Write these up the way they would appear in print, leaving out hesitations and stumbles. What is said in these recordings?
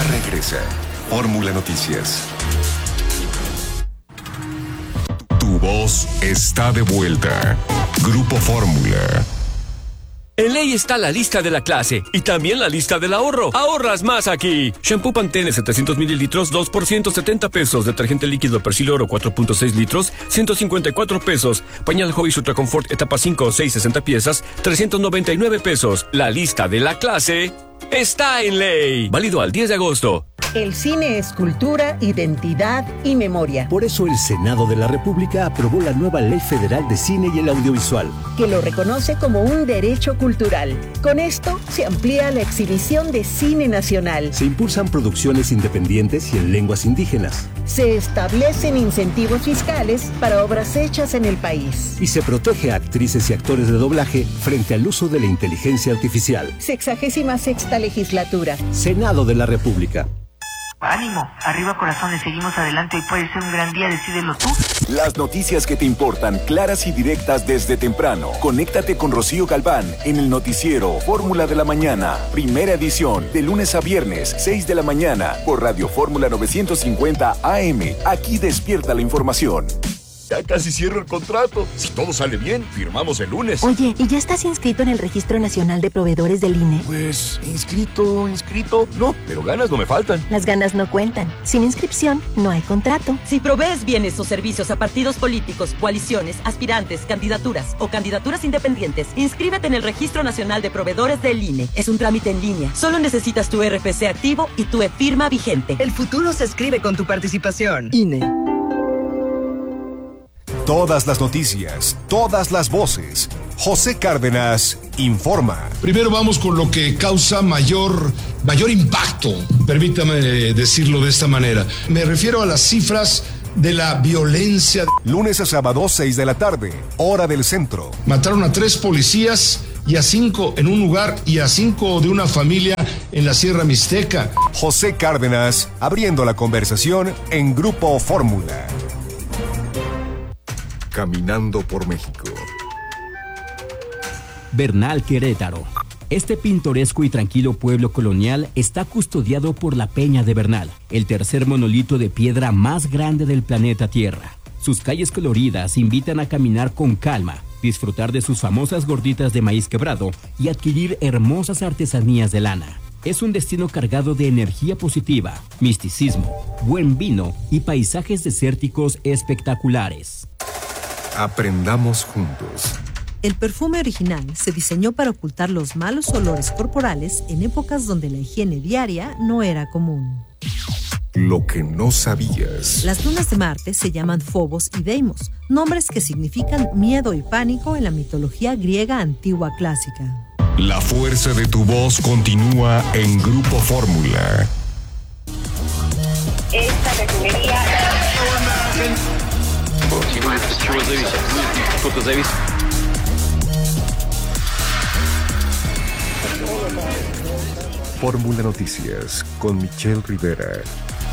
Ya regresa Fórmula Noticias. Tu voz está de vuelta. Grupo Fórmula. En Ley está la lista de la clase y también la lista del ahorro. ¡Ahorras más aquí! Shampoo Pantene 700 mililitros, 2 por 170 pesos. Detergente líquido Persil Oro 4.6 litros, 154 pesos. Pañal Hobbies Ultra Confort etapa 5 o 6, 60 piezas, 399 pesos. La lista de la clase está en Ley. Válido al 10 de agosto. El cine es cultura, identidad y memoria. Por eso el Senado de la República aprobó la nueva Ley Federal de Cine y el Audiovisual, que lo reconoce como un derecho cultural. Con esto se amplía la exhibición de cine nacional. Se impulsan producciones independientes y en lenguas indígenas. Se establecen incentivos fiscales para obras hechas en el país. Y se protege a actrices y actores de doblaje frente al uso de la inteligencia artificial. 66ª legislatura. Senado de la República. Ánimo, arriba corazones, seguimos adelante, hoy puede ser un gran día, decídelo tú. Las noticias que te importan, claras y directas desde temprano. Conéctate con Rocío Galván en el noticiero Fórmula de la Mañana, primera edición, de lunes a viernes, 6 de la mañana, por Radio Fórmula 950 AM. Aquí despierta la información. Ya casi cierro el contrato. Si todo sale bien, firmamos el lunes. Oye, ¿y ya estás inscrito en el Registro Nacional de Proveedores del INE? Pues, inscrito. No, pero ganas no me faltan. Las ganas no cuentan. Sin inscripción, no hay contrato. Si provees bienes o servicios a partidos políticos, coaliciones, aspirantes, candidaturas o candidaturas independientes, inscríbete en el Registro Nacional de Proveedores del INE. Es un trámite en línea. Solo necesitas tu RFC activo y tu e-firma vigente. El futuro se escribe con tu participación. INE. Todas las noticias, todas las voces. José Cárdenas informa. Primero vamos con lo que causa mayor impacto, permítame decirlo de esta manera. Me refiero a las cifras de la violencia. Lunes a sábado, 6 de la tarde, hora del centro. Mataron a 3 policías y a 5 en un lugar y a 5 de una familia en la Sierra Mixteca. José Cárdenas abriendo la conversación en Grupo Fórmula. Caminando por México. Bernal, Querétaro. Este pintoresco y tranquilo pueblo colonial está custodiado por la Peña de Bernal, el tercer monolito de piedra más grande del planeta Tierra. Sus calles coloridas invitan a caminar con calma, disfrutar de sus famosas gorditas de maíz quebrado y adquirir hermosas artesanías de lana. Es un destino cargado de energía positiva, misticismo, buen vino y paisajes desérticos espectaculares. Aprendamos juntos. El perfume original se diseñó para ocultar los malos olores corporales en épocas donde la higiene diaria no era común. Lo que no sabías. Las lunas de Marte se llaman Phobos y Deimos, nombres que significan miedo y pánico en la mitología griega antigua clásica. La fuerza de tu voz continúa en Grupo Fórmula. Esta refinería... Fórmula Noticias con Michelle Rivera.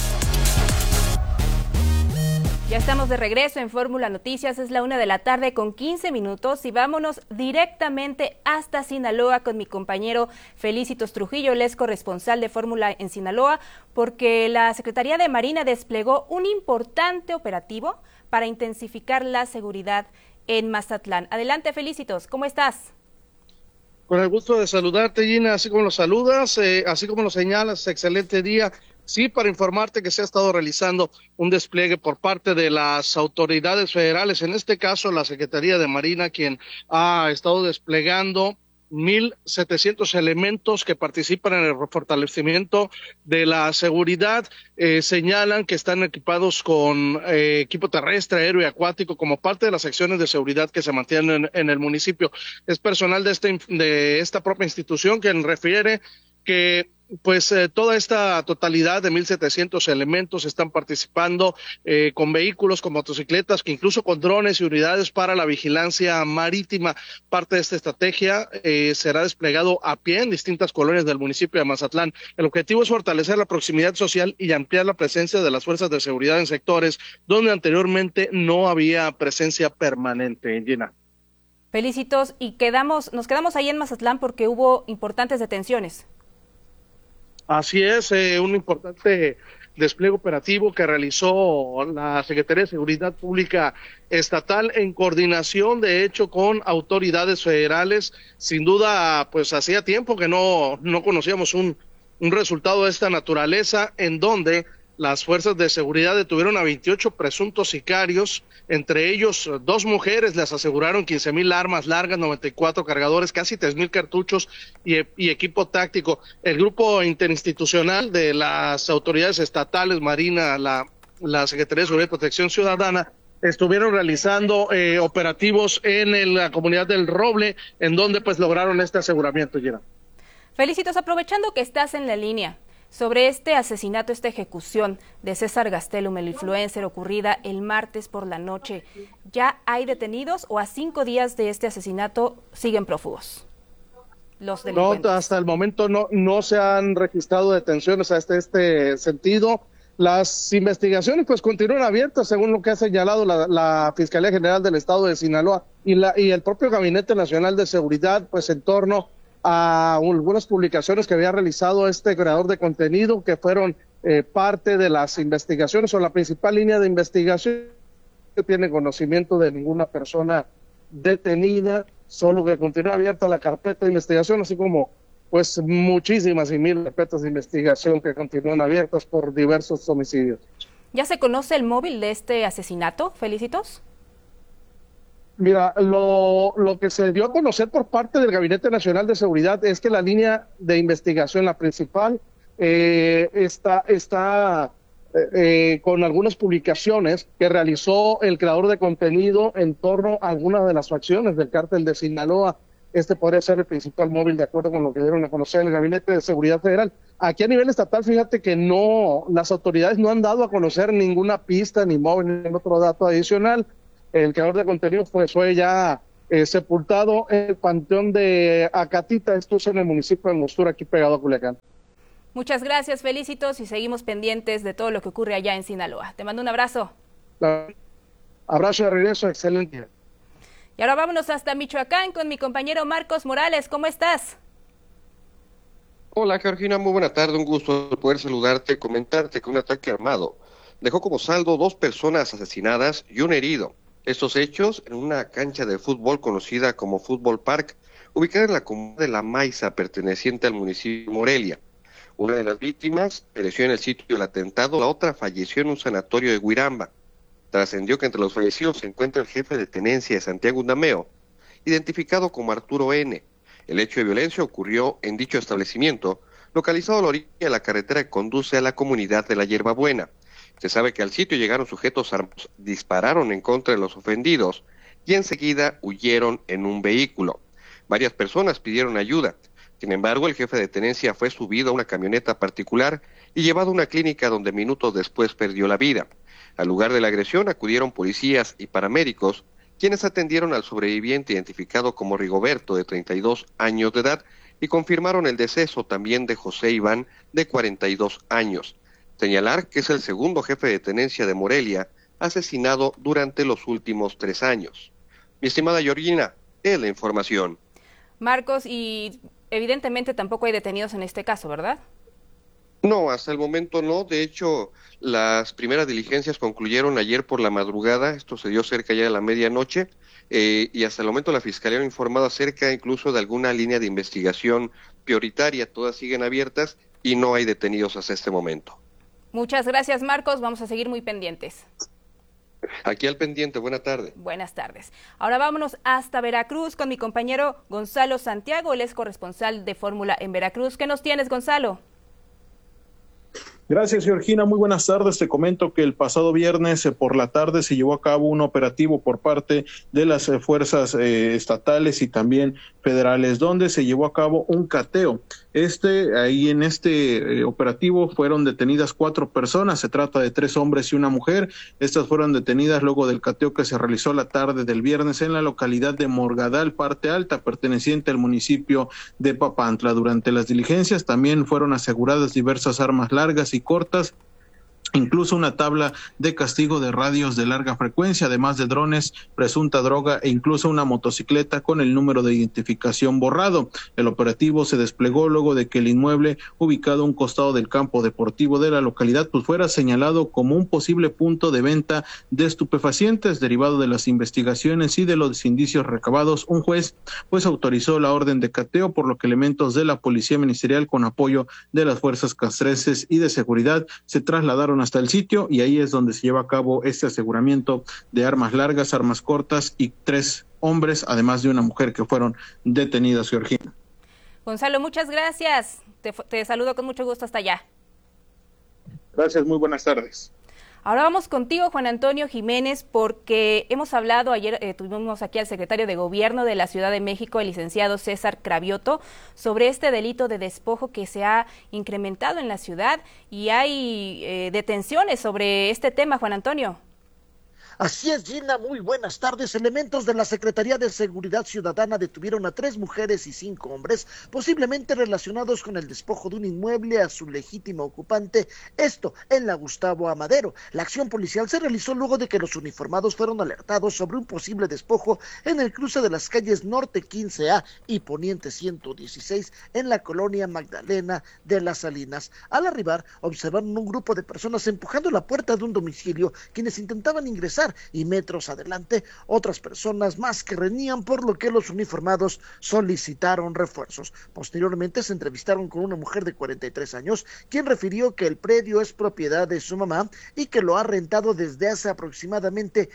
Ya estamos de regreso en Fórmula Noticias, es la 1:15 p.m. y vámonos directamente hasta Sinaloa con mi compañero Felicitos Trujillo, él es corresponsal de Fórmula en Sinaloa, porque la Secretaría de Marina desplegó un importante operativo para intensificar la seguridad en Mazatlán. Adelante, Felicitos, ¿cómo estás? Con el gusto de saludarte, Gina, así como lo saludas, así como lo señalas, excelente día. Sí, para informarte que se ha estado realizando un despliegue por parte de las autoridades federales, en este caso la Secretaría de Marina, quien ha estado desplegando 1,700 elementos que participan en el fortalecimiento de la seguridad. Señalan que están equipados con equipo terrestre, aéreo y acuático como parte de las acciones de seguridad que se mantienen en el municipio. Es personal de esta propia institución quien refiere que toda esta totalidad de 1,700 elementos están participando con vehículos, con motocicletas, que incluso con drones y unidades para la vigilancia marítima. Parte de esta estrategia será desplegado a pie en distintas colonias del municipio de Mazatlán. El objetivo es fortalecer la proximidad social y ampliar la presencia de las fuerzas de seguridad en sectores donde anteriormente no había presencia permanente. Gina. Felicitos, y nos quedamos ahí en Mazatlán porque hubo importantes detenciones. Así es, un importante despliegue operativo que realizó la Secretaría de Seguridad Pública Estatal en coordinación, de hecho, con autoridades federales. Sin duda, pues hacía tiempo que no conocíamos un resultado de esta naturaleza, en donde las fuerzas de seguridad detuvieron a 28 presuntos sicarios, entre ellos 2 mujeres, les aseguraron 15,000 armas largas, 94 cargadores, casi 3,000 cartuchos y equipo táctico. El grupo interinstitucional de las autoridades estatales, Marina, la Secretaría de Seguridad y Protección Ciudadana, estuvieron realizando operativos en la comunidad del Roble, en donde pues lograron este aseguramiento, Gina. Felicitos, aprovechando que estás en la línea, sobre este asesinato, esta ejecución de César Gastelum, el influencer, ocurrida el martes por la noche, ¿ya hay detenidos o a 5 días de este asesinato siguen prófugos los delincuentes? No, hasta el momento no se han registrado detenciones a este sentido. Las investigaciones pues continúan abiertas, según lo que ha señalado la Fiscalía General del Estado de Sinaloa y el propio Gabinete Nacional de Seguridad, pues en torno a algunas publicaciones que había realizado este creador de contenido, que fueron parte de las investigaciones o la principal línea de investigación. No tiene conocimiento de ninguna persona detenida, solo que continúa abierta la carpeta de investigación, así como pues muchísimas y mil carpetas de investigación que continúan abiertas por diversos homicidios. ¿Ya se conoce el móvil de este asesinato, Felicitos? Mira, lo que se dio a conocer por parte del Gabinete Nacional de Seguridad es que la línea de investigación, la principal, está con algunas publicaciones que realizó el creador de contenido en torno a algunas de las facciones del cártel de Sinaloa. Este podría ser el principal móvil, de acuerdo con lo que dieron a conocer el Gabinete de Seguridad Federal. Aquí a nivel estatal, fíjate que las autoridades no han dado a conocer ninguna pista, ni móvil, ni otro dato adicional. El creador de contenido fue ya sepultado en el panteón de Acatita, esto es en el municipio de Angostura, aquí pegado a Culiacán. Muchas gracias, Felicitos, y seguimos pendientes de todo lo que ocurre allá en Sinaloa. Te mando un abrazo. Abrazo de regreso, excelente. Y ahora vámonos hasta Michoacán con mi compañero Marcos Morales. ¿Cómo estás? Hola, Georgina, muy buena tarde. Un gusto poder saludarte y comentarte que un ataque armado dejó como saldo 2 personas asesinadas y un herido. Estos hechos en una cancha de fútbol conocida como Fútbol Park, ubicada en la comunidad de La Maiza, perteneciente al municipio de Morelia. Una de las víctimas pereció en el sitio del atentado, la otra falleció en un sanatorio de Huiramba. Trascendió que entre los fallecidos se encuentra el jefe de tenencia de Santiago Undameo, identificado como Arturo N. El hecho de violencia ocurrió en dicho establecimiento, localizado a la orilla de la carretera que conduce a la comunidad de La Hierbabuena. Se sabe que al sitio llegaron sujetos armados, dispararon en contra de los ofendidos y enseguida huyeron en un vehículo. Varias personas pidieron ayuda. Sin embargo, el jefe de tenencia fue subido a una camioneta particular y llevado a una clínica donde minutos después perdió la vida. Al lugar de la agresión acudieron policías y paramédicos, quienes atendieron al sobreviviente identificado como Rigoberto, de 32 años de edad, y confirmaron el deceso también de José Iván, de 42 años. Señalar que es el segundo jefe de tenencia de Morelia asesinado durante los últimos 3 años. Mi estimada Georgina, es la información. Marcos, y evidentemente tampoco hay detenidos en este caso, ¿verdad? No, hasta el momento no. De hecho, las primeras diligencias concluyeron ayer por la madrugada. Esto se dio cerca ya de la medianoche. Y hasta el momento la Fiscalía ha informado acerca incluso de alguna línea de investigación prioritaria. Todas siguen abiertas y no hay detenidos hasta este momento. Muchas gracias, Marcos. Vamos a seguir muy pendientes. Aquí al pendiente. Buena tarde. Buenas tardes. Ahora vámonos hasta Veracruz con mi compañero Gonzalo Santiago. Él es corresponsal de Fórmula en Veracruz. ¿Qué nos tienes, Gonzalo? Gracias, Georgina. Muy buenas tardes. Te comento que el pasado viernes por la tarde se llevó a cabo un operativo por parte de las fuerzas estatales y también federales, donde se llevó a cabo un cateo. Ahí en este operativo fueron detenidas 4 personas. Se trata de 3 hombres y una mujer. Estas fueron detenidas luego del cateo que se realizó la tarde del viernes en la localidad de Morgadal, Parte Alta, perteneciente al municipio de Papantla. Durante las diligencias también fueron aseguradas diversas armas largas y cortas, incluso una tabla de castigo de radios de larga frecuencia, además de drones, presunta droga e incluso una motocicleta con el número de identificación borrado. El operativo se desplegó luego de que el inmueble, ubicado a un costado del campo deportivo de la localidad, pues fuera señalado como un posible punto de venta de estupefacientes. Derivado de las investigaciones y de los indicios recabados, un juez pues autorizó la orden de cateo, por lo que elementos de la Policía Ministerial, con apoyo de las fuerzas castrenses y de seguridad, se trasladaron hasta el sitio, y ahí es donde se lleva a cabo este aseguramiento de armas largas, armas cortas y 3 hombres, además de una mujer, que fueron detenidas, Georgina. Gonzalo, muchas gracias. Te saludo con mucho gusto hasta allá. Gracias, muy buenas tardes. Ahora vamos contigo, Juan Antonio Jiménez, porque hemos hablado, ayer tuvimos aquí al secretario de Gobierno de la Ciudad de México, el licenciado César Cravioto, sobre este delito de despojo que se ha incrementado en la ciudad, y hay detenciones sobre este tema, Juan Antonio. Así es, Gina, muy buenas tardes. Elementos de la Secretaría de Seguridad Ciudadana detuvieron a 3 mujeres y 5 hombres, posiblemente relacionados con el despojo de un inmueble a su legítimo ocupante, esto en la Gustavo Amadero. La acción policial se realizó luego de que los uniformados fueron alertados sobre un posible despojo en el cruce de las calles Norte 15A y Poniente 116 en la colonia Magdalena de las Salinas. Al arribar, observaron un grupo de personas empujando la puerta de un domicilio, quienes intentaban ingresar, y metros adelante otras personas más que reñían, por lo que los uniformados solicitaron refuerzos. Posteriormente se entrevistaron con una mujer de 43 años, quien refirió que el predio es propiedad de su mamá y que lo ha rentado desde hace aproximadamente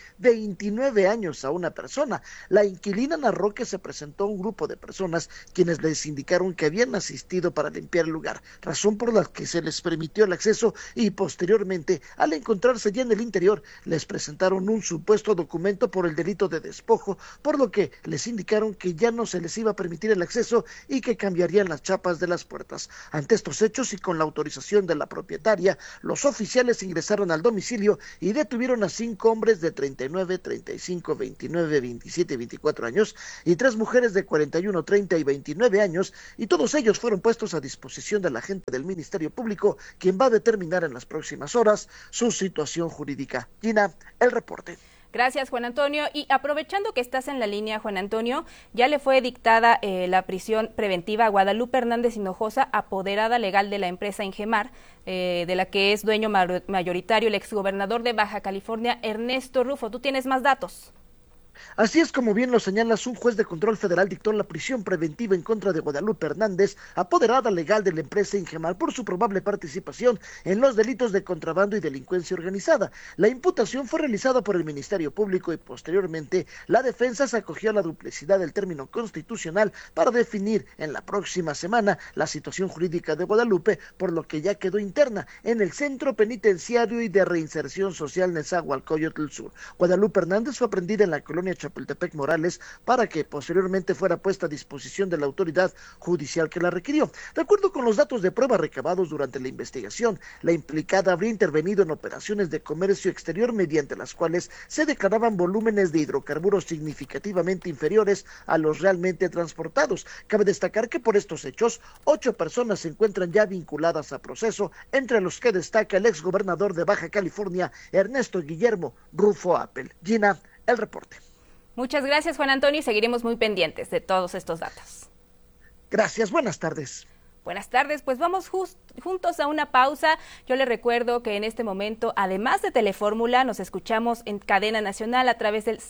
29 años a una persona. La inquilina narró que se presentó un grupo de personas quienes les indicaron que habían asistido para limpiar el lugar, razón por la que se les permitió el acceso, y posteriormente, al encontrarse ya en el interior, les presentaron un supuesto documento por el delito de despojo, por lo que les indicaron que ya no se les iba a permitir el acceso y que cambiarían las chapas de las puertas. Ante estos hechos y con la autorización de la propietaria, los oficiales ingresaron al domicilio y detuvieron a 5 hombres de 39, 35, 29, 27 y 24 años y 3 mujeres de 41, 30 y 29 años, y todos ellos fueron puestos a disposición de la agente del Ministerio Público, quien va a determinar en las próximas horas su situación jurídica. Gina, el reporte. Gracias, Juan Antonio. Y aprovechando que estás en la línea, Juan Antonio, ya le fue dictada la prisión preventiva a Guadalupe Hernández Hinojosa, apoderada legal de la empresa Ingemar, de la que es dueño mayoritario el exgobernador de Baja California, Ernesto Rufo. ¿Tú tienes más datos? Así es, como bien lo señalas, un juez de control federal dictó la prisión preventiva en contra de Guadalupe Hernández, apoderada legal de la empresa Ingemar, por su probable participación en los delitos de contrabando y delincuencia organizada. La imputación fue realizada por el Ministerio Público y posteriormente la defensa se acogió a la duplicidad del término constitucional para definir en la próxima semana la situación jurídica de Guadalupe, por lo que ya quedó interna en el Centro Penitenciario y de Reinserción Social Nezahualcóyotl Sur. Guadalupe Hernández fue aprendida en la colonia Chapultepec Morales para que posteriormente fuera puesta a disposición de la autoridad judicial que la requirió. De acuerdo con los datos de prueba recabados durante la investigación, la implicada habría intervenido en operaciones de comercio exterior mediante las cuales se declaraban volúmenes de hidrocarburos significativamente inferiores a los realmente transportados. Cabe destacar que por estos hechos, 8 personas se encuentran ya vinculadas a proceso, entre los que destaca el exgobernador de Baja California, Ernesto Guillermo Rufo Appel. Gina, el reporte. Muchas gracias, Juan Antonio, y seguiremos muy pendientes de todos estos datos. Gracias, buenas tardes. Buenas tardes, pues vamos juntos a una pausa. Yo les recuerdo que en este momento, además de Telefórmula, nos escuchamos en cadena nacional a través del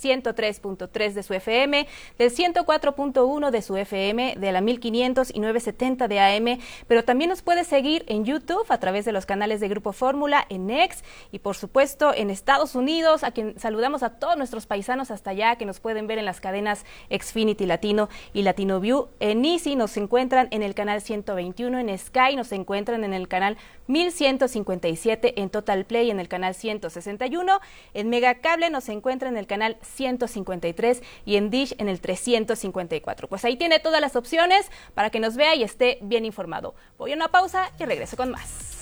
103.3 de su FM, del 104.1 de su FM, de la 1500 y 970 de AM, pero también nos puede seguir en YouTube a través de los canales de Grupo Fórmula, en X y por supuesto en Estados Unidos, a quien saludamos a todos nuestros paisanos hasta allá que nos pueden ver en las cadenas Xfinity Latino y Latino View. En Easy nos encuentran en el canal 121, en Sky nos encuentran en el canal 1157, en Total Play en el canal 161, en Megacable nos encuentran en el canal 153 y en Dish en el 354. Pues ahí tiene todas las opciones para que nos vea y esté bien informado. Voy a una pausa y regreso con más.